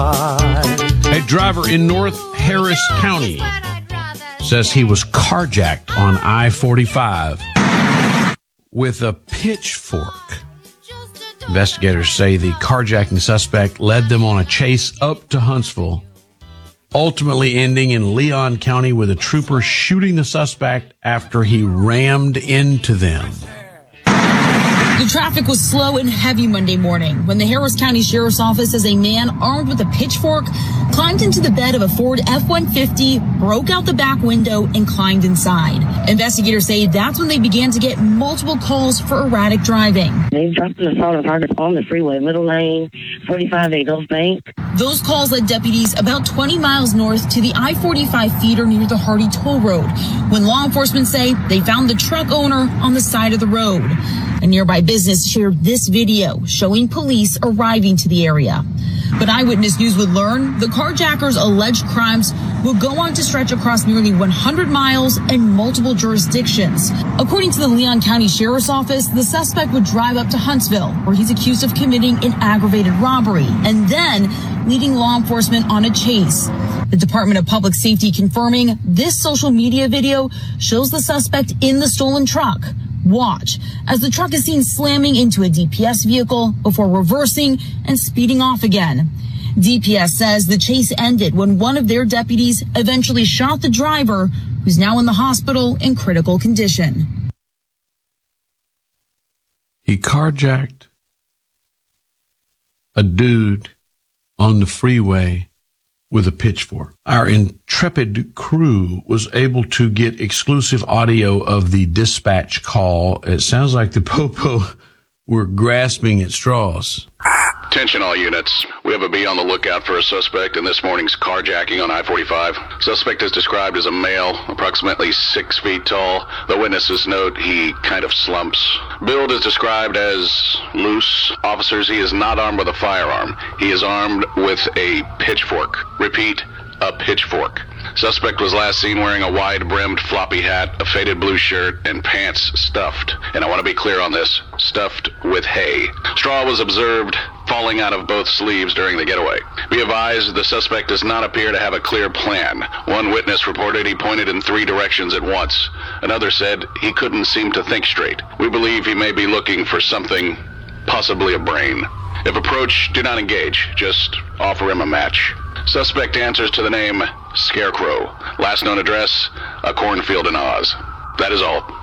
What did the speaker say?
A driver in North Harris County says he was carjacked on I-45 with a pitchfork. Investigators say the carjacking suspect led them on a chase up to Huntsville, ultimately ending in Leon County with a trooper shooting the suspect after he rammed into them. The traffic was slow and heavy Monday morning when the Harris County Sheriff's Office says a man armed with a pitchfork climbed into the bed of a Ford F-150, broke out the back window, and climbed inside. Investigators say that's when they began to get multiple calls for erratic driving. They dropped an assault on target on the freeway, middle lane, 45 Eagles Bank. Those calls led deputies about 20 miles north to the I-45 feeder near the Hardy Toll Road, when law enforcement say they found the truck owner on the side of the road. A nearby business shared this video showing police arriving to the area. But Eyewitness News would learn the carjacker's alleged crimes will go on to stretch across nearly 100 miles and multiple jurisdictions. According to the Leon County Sheriff's Office, the suspect would drive up to Huntsville, where he's accused of committing an aggravated robbery, and then leading law enforcement on a chase. The Department of Public Safety confirming this social media video shows the suspect in the stolen truck. Watch as the truck is seen slamming into a DPS vehicle before reversing and speeding off again. DPS says the chase ended when one of their deputies eventually shot the driver, who's now in the hospital in critical condition. He carjacked a dude on the freeway with a pitchfork. Our intrepid crew was able to get exclusive audio of the dispatch call. It sounds like the Popo were grasping at straws. Attention all units. We have a be on the lookout for a suspect in this morning's carjacking on I-45. Suspect is described as a male, approximately 6 feet tall. The witnesses note he kind of slumps. Build is described as loose. Officers, he is not armed with a firearm. He is armed with a pitchfork. Repeat, a pitchfork. Suspect was last seen wearing a wide-brimmed floppy hat, a faded blue shirt, and pants stuffed. And I want to be clear on this, stuffed with hay. Straw was observed falling out of both sleeves during the getaway. Be advised, the suspect does not appear to have a clear plan. One witness reported he pointed in 3 directions at once. Another said he couldn't seem to think straight. We believe he may be looking for something, possibly a brain. If approached, do not engage. Just offer him a match. Suspect answers to the name Scarecrow. Last known address, a cornfield in Oz. That is all.